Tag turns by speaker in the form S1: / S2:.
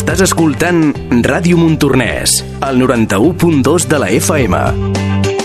S1: Estàs escoltant Ràdio Montornès, el 91.2 de la FM.